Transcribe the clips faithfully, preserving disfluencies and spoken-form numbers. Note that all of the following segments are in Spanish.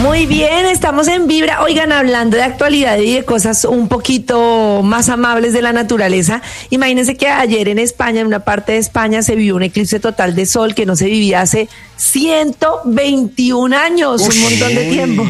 Muy bien, estamos en Vibra. Oigan, hablando de actualidad y de cosas un poquito más amables de la naturaleza, imagínense que ayer en España, en una parte de España, se vivió un eclipse total de sol que no se vivía hace ciento veintiún años, Uy, un montón de tiempo.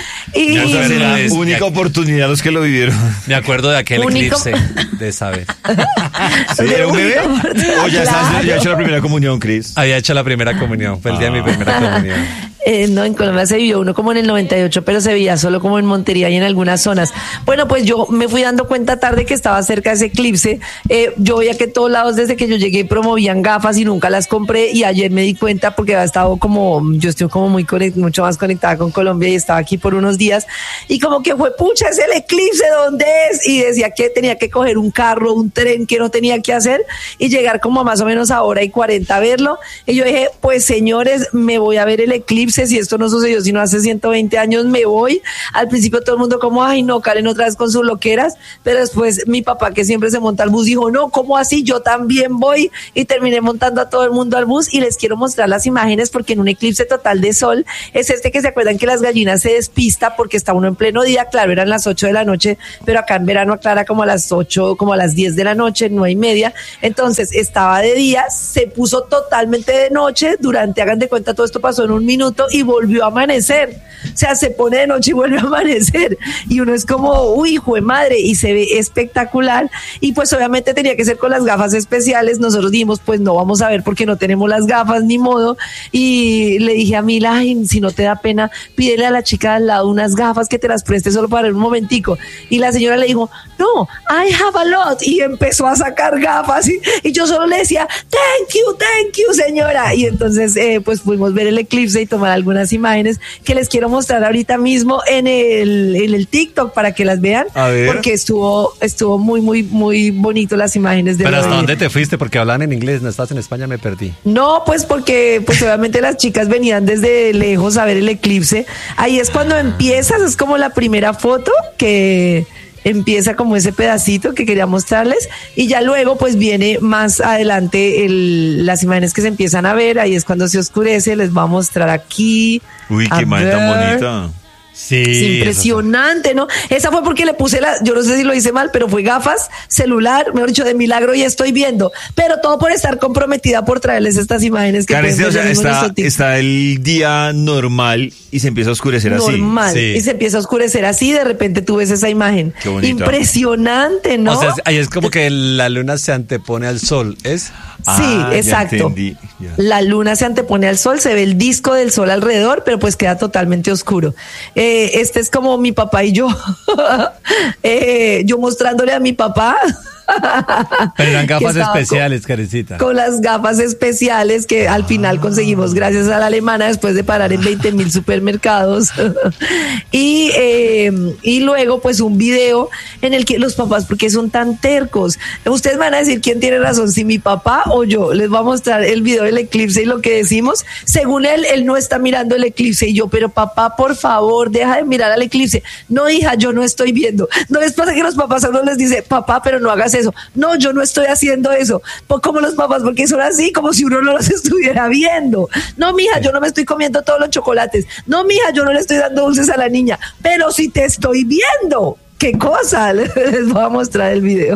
Y la única oportunidad los que lo vivieron. Me acuerdo de aquel Único. eclipse de esa vez. ¿Sí, era un bebé? ¿O ya, claro. estás, ya hecho la primera comunión, Cris? Había hecho la primera comunión, fue el día ah. de mi primera comunión. Eh, no, en Colombia se vivió uno como en el noventa y ocho, pero se veía solo como en Montería y en algunas zonas. Bueno, pues yo me fui dando cuenta tarde que estaba cerca de ese eclipse. Eh, yo veía que todos lados desde que yo llegué promovían gafas y nunca las compré, y ayer me di cuenta porque había estado como, yo estoy como muy conect, mucho más conectada con Colombia y estaba aquí por unos días, y como que fue, pucha, es el eclipse, ¿dónde es? Y decía que tenía que coger un carro, un tren, que no tenía que hacer, y llegar como más o menos a hora y cuarenta a verlo. Y yo dije, pues señores, me voy a ver el eclipse. Si esto no sucedió sino hace ciento veinte años, me voy. Al principio todo el mundo como, ay no, Karen otra vez con sus loqueras, pero después mi papá, que siempre se monta al bus, dijo, no, ¿cómo así? Yo también voy, y terminé montando a todo el mundo al bus. Y les quiero mostrar las imágenes porque en un eclipse total de sol es este que se acuerdan que las gallinas se despista porque está uno en pleno día, claro, eran las ocho de la noche, pero acá en verano aclara como a las ocho, como a las diez de la noche, nueve y media, entonces estaba de día, se puso totalmente de noche, durante, hagan de cuenta, todo esto pasó en un minuto y volvió a amanecer, o sea, se pone de noche y vuelve a amanecer, y uno es como, uy, hijo de madre, y se ve espectacular. Y pues obviamente tenía que ser con las gafas especiales. Nosotros dijimos, pues no vamos a ver porque no tenemos las gafas, ni modo, y le dije a Mila, ay, si no te da pena, pídele a la chica al lado unas gafas que te las preste solo para ver un momentico. Y la señora le dijo, no, I have a lot, y empezó a sacar gafas, y, y yo solo le decía, thank you, thank you, señora. Y entonces eh, pues fuimos a ver el eclipse y tomar algunas imágenes que les quiero mostrar ahorita mismo en el, en el TikTok para que las vean, porque estuvo estuvo muy, muy, muy bonito las imágenes de. Pero ¿hasta de... dónde te fuiste? Porque hablan en inglés, no estás en España, me perdí. No, pues porque pues obviamente las chicas venían desde lejos a ver el eclipse. Ahí es cuando empiezas, es como la primera foto que empieza como ese pedacito que quería mostrarles, y ya luego pues viene más adelante el, las imágenes que se empiezan a ver. Ahí es cuando se oscurece, les voy a mostrar aquí. Uy, qué imagen tan bonita. Sí, es impresionante, ¿no? Esa fue porque le puse la, yo no sé si lo hice mal, pero fue gafas, celular, mejor dicho, de milagro, y estoy viendo. Pero todo por estar comprometida por traerles estas imágenes que Karen, o sea, está, está el día normal y se empieza a oscurecer normal, así. Normal, sí. Y se empieza a oscurecer así, de repente tú ves esa imagen. Qué bonito. Impresionante, ¿no? O sea, ahí es como que la luna se antepone al sol, ¿es? Sí, ah, exacto. La luna se antepone al sol, se ve el disco del sol alrededor, pero pues queda totalmente oscuro. Eh, este es como mi papá y yo, eh, yo mostrándole a mi papá. Pero eran gafas especiales, Karencita. Con las gafas especiales que al final conseguimos gracias a la alemana después de parar en veinte mil supermercados. y, eh, y luego pues un video en el que los papás, porque son tan tercos, ustedes van a decir quién tiene razón, si mi papá o yo. Les voy a mostrar el video del eclipse y lo que decimos. Según él, él no está mirando el eclipse, y yo, pero papá, por favor, deja de mirar al eclipse. No, hija, yo no estoy viendo. ¿No les pasa que los papás a uno les dice, papá, pero no hagas eso? No, yo no estoy haciendo eso. Pues como los papás, porque son así, como si uno no los estuviera viendo. No, mija, yo no me estoy comiendo todos los chocolates. No, mija, yo no le estoy dando dulces a la niña. Pero si te estoy viendo, ¿qué cosa? Les voy a mostrar el video.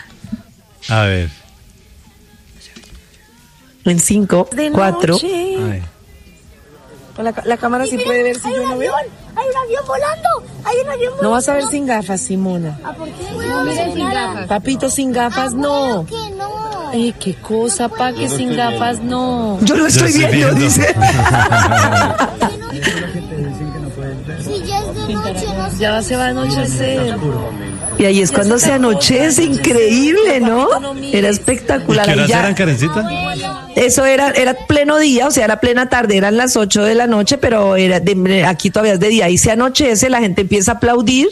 A ver. En cinco, cuatro. La, la cámara sí puede ver si yo no veo. Hay un avión volando. Hay un avión volando. No vas a ver sin gafas, Simona. ¿Ah, por qué? No, miren sin gafas. Papito, sin gafas, ah, no. Que no. Ay, qué cosa, pa, que sin estoy gafas, viendo. no. Yo lo estoy, estoy viendo, viendo, dice. Si ya es de noche, no sé. Ya se va a anochecer. Y ahí es cuando se anochece, increíble, ¿no? Era espectacular. ¿Qué horas ya, eran, Karencita? eso era, era pleno día, o sea, era plena tarde, eran las ocho de la noche, pero era de, aquí todavía es de día, y se anochece, la gente empieza a aplaudir.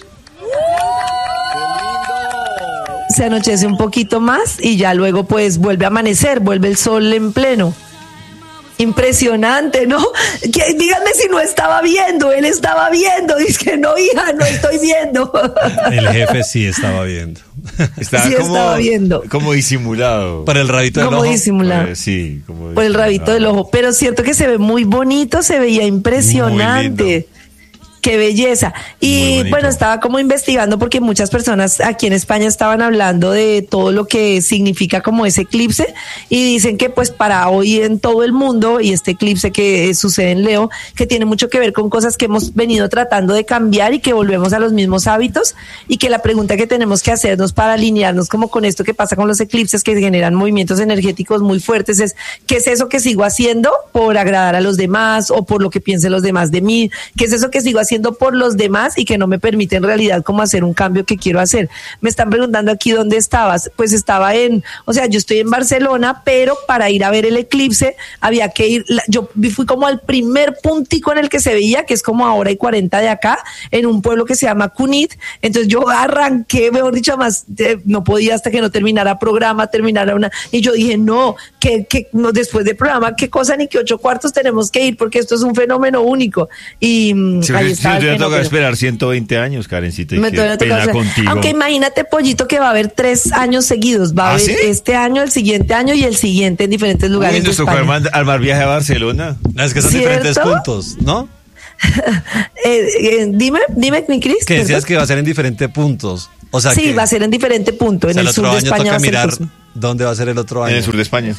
Se anochece un poquito más y ya luego pues vuelve a amanecer, vuelve el sol en pleno. Impresionante, ¿no? Que, díganme si no estaba viendo, él estaba viendo, dice que no, hija, no estoy viendo. El jefe sí estaba viendo. Estaba sí como, estaba viendo. Como disimulado. Por el rabito del como ojo. Disimulado. Eh, sí, como por el rabito del ojo. Pero es cierto que se ve muy bonito, se veía impresionante. Qué belleza. Y bueno, estaba como investigando porque muchas personas aquí en España estaban hablando de todo lo que significa como ese eclipse y dicen que pues para hoy en todo el mundo y este eclipse que sucede en Leo, que tiene mucho que ver con cosas que hemos venido tratando de cambiar y que volvemos a los mismos hábitos y que la pregunta que tenemos que hacernos para alinearnos como con esto que pasa con los eclipses que generan movimientos energéticos muy fuertes es ¿qué es eso que sigo haciendo por agradar a los demás o por lo que piensen los demás de mí? ¿Qué es eso que sigo haciendo por los demás y que no me permite en realidad como hacer un cambio que quiero hacer? Me están preguntando aquí dónde estabas. Pues estaba en, o sea, yo estoy en Barcelona, pero para ir a ver el eclipse había que ir, yo fui como al primer puntico en el que se veía, que es como a hora y cuarenta de acá, en un pueblo que se llama Cunit. Entonces yo arranqué, mejor dicho, más eh, no podía hasta que no terminara programa, terminara una, y yo dije, no, que, que no, después del programa, qué cosa ni que ocho cuartos tenemos que ir, porque esto es un fenómeno único. Y sí, ahí sí, te va a tocar esperar ciento veinte años, Karencita, y me qué pena contigo. Aunque imagínate, Pollito, que va a haber tres años seguidos. Va a ¿Ah, haber sí? este año, el siguiente año y el siguiente en diferentes lugares. Uy, nos de tocó España. armar, armar viaje a Barcelona. No, es que son ¿Cierto? diferentes puntos, ¿no? eh, eh, dime, dime, mi Cris. Que decías ¿perdón? que va a ser en diferentes puntos. O sea Sí, que, va a ser en diferente punto. o En sea, el el sur otro de año España va toca a ser el mirar próximo. dónde va a ser el otro año. En el sur de España.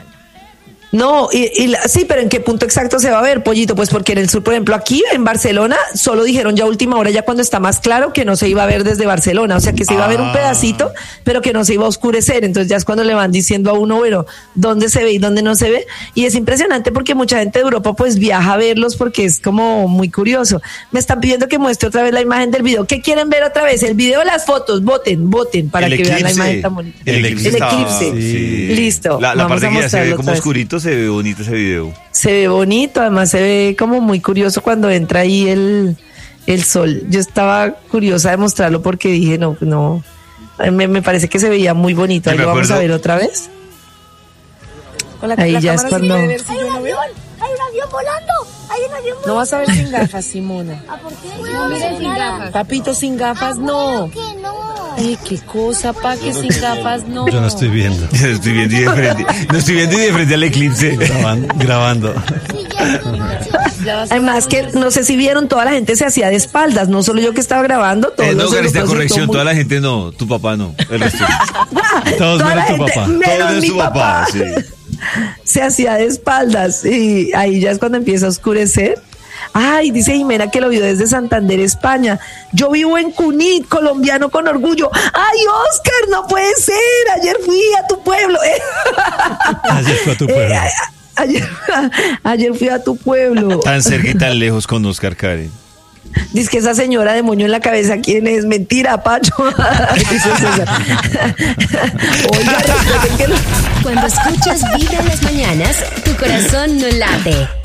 No, y, y la- sí, pero ¿en qué punto exacto se va a ver, Pollito? Pues porque en el sur, por ejemplo, aquí en Barcelona, solo dijeron ya a última hora, ya cuando está más claro, que no se iba a ver desde Barcelona. O sea, que se iba a ver un Ah. pedacito, pero que no se iba a oscurecer. Entonces ya es cuando le van diciendo a uno, bueno, dónde se ve y dónde no se ve. Y es impresionante porque mucha gente de Europa pues viaja a verlos porque es como muy curioso. Me están pidiendo que muestre otra vez la imagen del video. ¿Qué quieren ver otra vez? El video o las fotos. Voten, voten para El que vean la eclipse. imagen tan bonita. El eclipse. El estaba- eclipse. sí. Listo. La, la Vamos parte a que ya se ve mostrarlo como otra vez. oscurito, se ve bonito ese video. Se ve bonito, además se ve como muy curioso cuando entra ahí el, el sol. Yo estaba curiosa de mostrarlo porque dije, no, no, me, me parece que se veía muy bonito. Ahí Yo me lo vamos a acuerdo- ver otra vez. Con la, Ahí la ya es cámara sí cuando- puede ver si Hay yo un no veo. avión, hay un avión volando, hay un avión volando. No vas a ver sin gafas, Simona. ¿Ah, por qué? No, mire sin gafas. Papito, sin gafas, no. Que no. Ay, qué cosa, pa, que sin gafas, no. Yo no estoy viendo. Estoy viendo y de frente. No estoy viendo y de frente al eclipse. Graban- grabando. Sí, ya. Ya vas a- Además que no sé si vieron, toda la gente se hacía de espaldas, no solo yo que estaba grabando, todos Eh, no, los Karencita, europeos, corrección. todo Toda muy- la gente no. Tu papá no. El resto. Todos Toda la menos tu gente, papá. menos Todos mi tu papá. papá, sí. Se hacía de espaldas y ahí ya es cuando empieza a oscurecer. Ay, dice Jimena que lo vio desde Santander, España. Yo vivo en Cunit, colombiano con orgullo. Ay, Oscar, no puede ser. Ayer fui a tu pueblo. Ayer fue a tu pueblo. Eh, a- ayer, ayer fui a tu pueblo. Tan cerca y tan lejos con Oscar, Karen. Dice que esa señora de moño en la cabeza, ¿quién es? Mentira, Pacho. Dice César. Oiga, recuerden que no- Cuando escuchas Vibra en las mañanas, tu corazón no late,